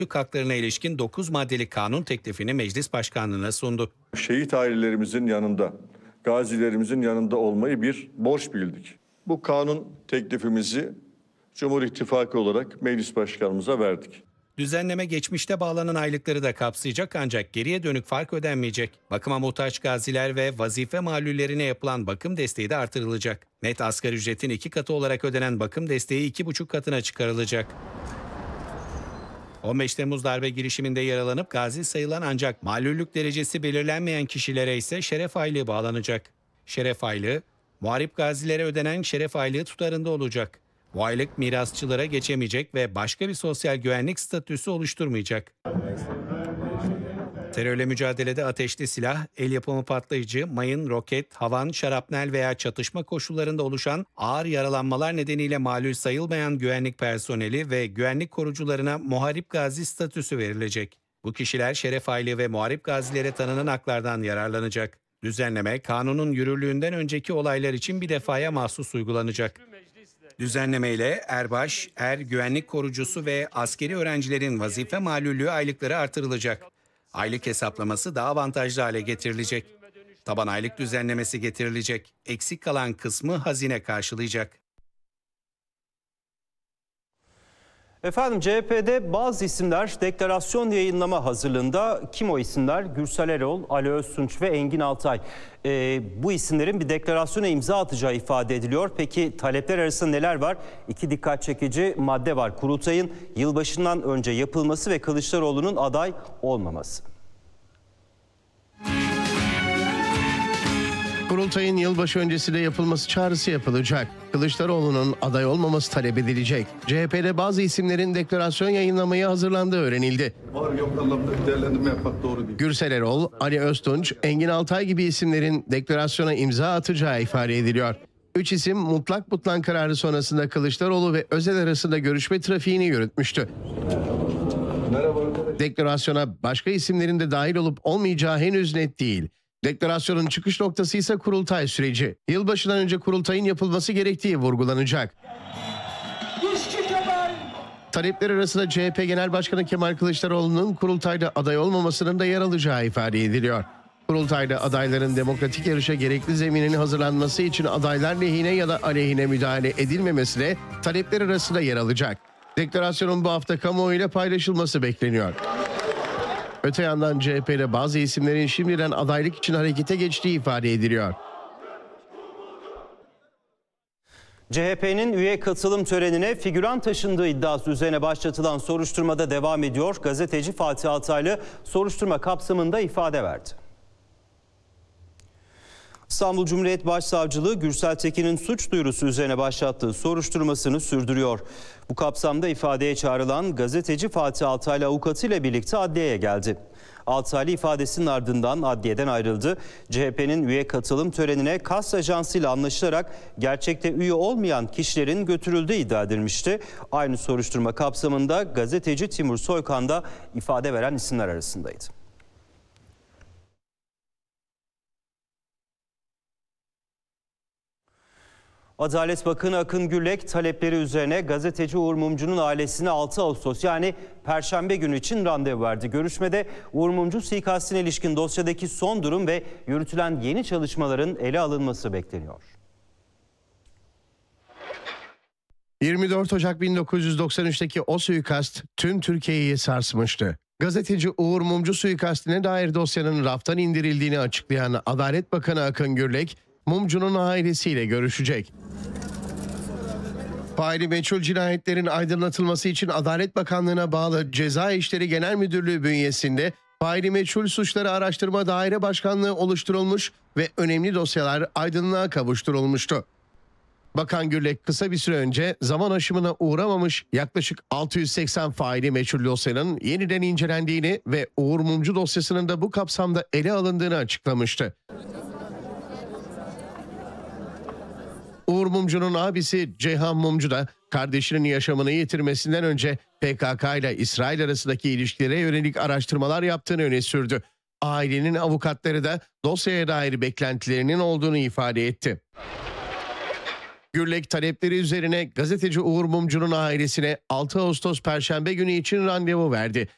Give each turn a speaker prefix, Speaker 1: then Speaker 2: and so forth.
Speaker 1: Türk haklarına ilişkin 9 maddelik kanun teklifini meclis başkanlığına sundu.
Speaker 2: Şehit ailelerimizin yanında, gazilerimizin yanında olmayı bir borç bildik. Bu kanun teklifimizi Cumhur İttifakı olarak meclis başkanımıza verdik.
Speaker 1: Düzenleme geçmişte bağlanan aylıkları da kapsayacak ancak geriye dönük fark ödenmeyecek. Bakıma muhtaç gaziler ve vazife mağlullerine yapılan bakım desteği de artırılacak. Net asgari ücretin 2 katı olarak ödenen bakım desteği 2,5 katına çıkarılacak. 15 Temmuz darbe girişiminde yaralanıp gazi sayılan ancak mağlullük derecesi belirlenmeyen kişilere ise şeref aylığı bağlanacak. Şeref aylığı, muharip gazilere ödenen şeref aylığı tutarında olacak. Bu aylık mirasçılara geçemeyecek ve başka bir sosyal güvenlik statüsü oluşturmayacak. Terörle mücadelede ateşli silah, el yapımı patlayıcı, mayın, roket, havan, şarapnel veya çatışma koşullarında oluşan ağır yaralanmalar nedeniyle malul sayılmayan güvenlik personeli ve güvenlik korucularına muharip gazi statüsü verilecek. Bu kişiler şeref aylığı ve muharip gazilere tanınan haklardan yararlanacak. Düzenleme, kanunun yürürlüğünden önceki olaylar için bir defaya mahsus uygulanacak. Düzenlemeyle erbaş, güvenlik korucusu ve askeri öğrencilerin vazife malullüğü aylıkları artırılacak. Aylık hesaplaması daha avantajlı hale getirilecek. Taban aylık düzenlemesi getirilecek. Eksik kalan kısmı hazine karşılayacak.
Speaker 3: Efendim CHP'de bazı isimler deklarasyon yayınlama hazırlığında. Kim o isimler? Gürsel Erol, Ali Öztunç ve Engin Altay. Bu isimlerin bir deklarasyona imza atacağı ifade ediliyor. Peki talepler arasında neler var? İki dikkat çekici madde var. Kurultayın yılbaşından önce yapılması ve Kılıçdaroğlu'nun aday olmaması.
Speaker 4: Kurultayın yılbaşı öncesinde yapılması çağrısı yapılacak. Kılıçdaroğlu'nun aday olmaması talep edilecek. CHP'de bazı isimlerin deklarasyon yayınlamaya hazırlandığı öğrenildi.
Speaker 5: Var yok anlamda değerlendirme yapmak doğru değil.
Speaker 4: Gürsel Erol, Ali Öztunç, Engin Altay gibi isimlerin deklarasyona imza atacağı ifade ediliyor. 3 isim mutlak butlan kararı sonrasında Kılıçdaroğlu ve Özel arasında görüşme trafiğini yürütmüştü. Deklarasyona başka isimlerin de dahil olup olmayacağı henüz net değil. Deklarasyonun çıkış noktası ise kurultay süreci. Yılbaşından önce kurultayın yapılması gerektiği vurgulanacak. Talepler arasında CHP Genel Başkanı Kemal Kılıçdaroğlu'nun kurultayda aday olmamasının da yer alacağı ifade ediliyor. Kurultayda adayların demokratik yarışa gerekli zeminin hazırlanması için adaylar lehine ya da aleyhine müdahale edilmemesi de talepler arasında yer alacak. Deklarasyonun bu hafta kamuoyuyla paylaşılması bekleniyor. Öte yandan CHP'de bazı isimlerin şimdiden adaylık için harekete geçtiği ifade ediliyor.
Speaker 3: CHP'nin üye katılım törenine figüran taşındığı iddiası üzerine başlatılan soruşturmada devam ediyor. Gazeteci Fatih Altaylı soruşturma kapsamında ifade verdi. İstanbul Cumhuriyet Başsavcılığı Gürsel Tekin'in suç duyurusu üzerine başlattığı soruşturmasını sürdürüyor. Bu kapsamda ifadeye çağrılan gazeteci Fatih Altaylı avukatıyla birlikte adliyeye geldi. Altaylı ifadesinin ardından adliyeden ayrıldı. CHP'nin üye katılım törenine KAS ajansıyla anlaşılarak gerçekte üye olmayan kişilerin götürüldüğü iddia edilmişti. Aynı soruşturma kapsamında gazeteci Timur Soykan da ifade veren isimler arasındaydı. Adalet Bakanı Akın Gürlek talepleri üzerine gazeteci Uğur Mumcu'nun ailesine 6 Ağustos yani Perşembe günü için randevu verdi. Görüşmede Uğur Mumcu suikastine ilişkin dosyadaki son durum ve yürütülen yeni çalışmaların ele alınması bekleniyor.
Speaker 4: 24 Ocak 1993'teki o suikast tüm Türkiye'yi sarsmıştı. Gazeteci Uğur Mumcu suikastine dair dosyanın raftan indirildiğini açıklayan Adalet Bakanı Akın Gürlek, Mumcu'nun ailesiyle görüşecek. Faili meçhul cinayetlerin aydınlatılması için Adalet Bakanlığı'na bağlı Ceza İşleri Genel Müdürlüğü bünyesinde faili meçhul suçları araştırma daire başkanlığı oluşturulmuş ve önemli dosyalar aydınlığa kavuşturulmuştu. Bakan Gürlek kısa bir süre önce zaman aşımına uğramamış yaklaşık 680 faili meçhul dosyanın yeniden incelendiğini ve Uğur Mumcu dosyasının da bu kapsamda ele alındığını açıklamıştı. Uğur Mumcu'nun abisi Ceyhan Mumcu da kardeşinin yaşamını yitirmesinden önce PKK ile İsrail arasındaki ilişkilere yönelik araştırmalar yaptığını öne sürdü. Ailenin avukatları da dosyaya dair beklentilerinin olduğunu ifade etti. Gürlek talepleri üzerine gazeteci Uğur Mumcu'nun ailesine 6 Ağustos Perşembe günü için randevu verdi.